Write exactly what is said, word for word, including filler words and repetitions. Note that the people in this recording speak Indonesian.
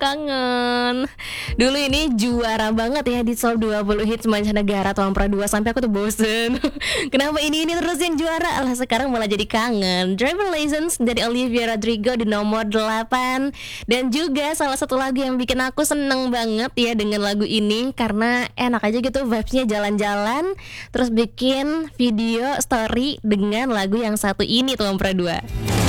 Kangen. Dulu ini juara banget ya di top dua puluh hits mancanegara tahun pra dua sampai aku tuh bosen. Kenapa ini ini terus yang juara? Alah sekarang malah jadi kangen. Driver License dari Olivia Rodrigo di nomor delapan. Dan juga salah satu lagu yang bikin aku seneng banget ya dengan lagu ini, karena enak aja gitu vibes-nya jalan-jalan terus bikin video story dengan lagu yang satu ini tahun pra dua.